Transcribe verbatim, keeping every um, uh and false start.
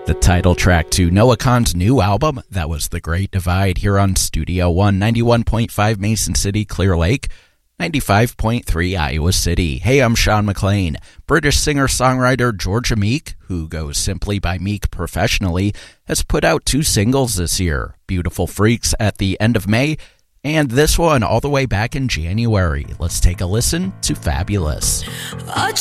The title track to Noah Kahan's new album, that was The Great Divide, here on Studio One, ninety-one point five Mason City, Clear Lake, ninety-five point three Iowa City. Hey, I'm Sean McLean. British singer-songwriter Georgia Meek, who goes simply by Meek professionally, has put out two singles this year, Beautiful Freaks at the end of May, and this one all the way back in January. Let's take a listen to Fabulous.